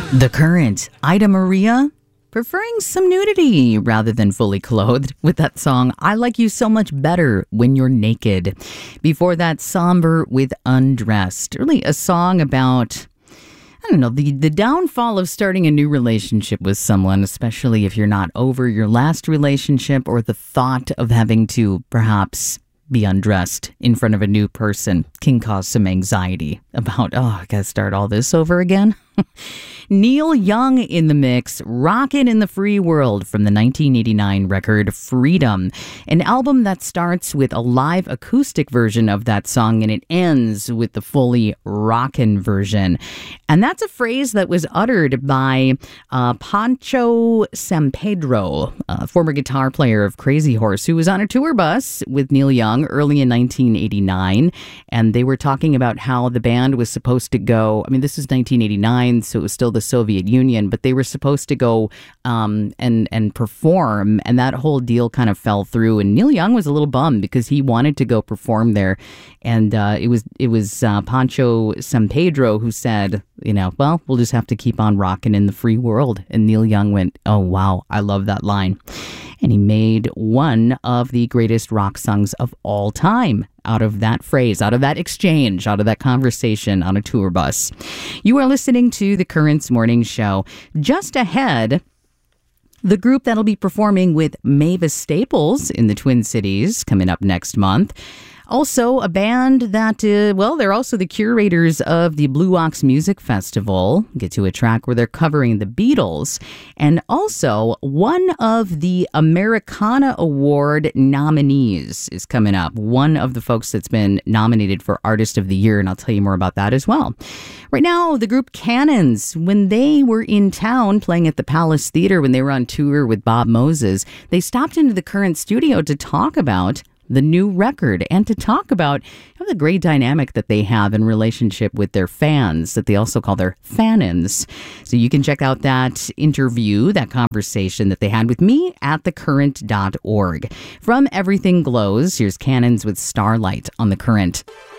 The Current, Ida Maria, preferring some nudity rather than fully clothed with that song, I Like You So Much Better When You're Naked. Before that, Somber with Undressed. Really a song about, I don't know, the downfall of starting a new relationship with someone, especially if you're not over your last relationship, or the thought of having to perhaps be undressed in front of a new person can cause some anxiety about, I gotta start all this over again. Neil Young in the mix, Rockin' in the Free World from the 1989 record Freedom, an album that starts with a live acoustic version of that song and it ends with the fully rockin' version. And that's a phrase that was uttered by Pancho Sampedro, a former guitar player of Crazy Horse, who was on a tour bus with Neil Young early in 1989. And they were talking about how the band was supposed to go, this is 1989, so it was still the Soviet Union, but they were supposed to go and perform, and that whole deal kind of fell through. And Neil Young was a little bummed because he wanted to go perform there, and it was Pancho Sampedro who said, well, we'll just have to keep on rocking in the free world. And Neil Young went, oh wow, I love that line. And he made one of the greatest rock songs of all time out of that phrase, out of that exchange, out of that conversation on a tour bus. You are listening to The Currents Morning Show. Just ahead, the group that'll be performing with Mavis Staples in the Twin Cities coming up next month. Also, a band that, they're also the curators of the Blue Ox Music Festival. Get to a track where they're covering the Beatles. And also, one of the Americana Award nominees is coming up. One of the folks that's been nominated for Artist of the Year, and I'll tell you more about that as well. Right now, the group Cannons, when they were in town playing at the Palace Theater, when they were on tour with Bob Moses, they stopped into the Current studio to talk about the new record and to talk about the great dynamic that they have in relationship with their fans that they also call their fan-ins. So you can check out that interview, that conversation that they had with me at thecurrent.org. From Everything Glows, here's Cannons with Starlight on The Current.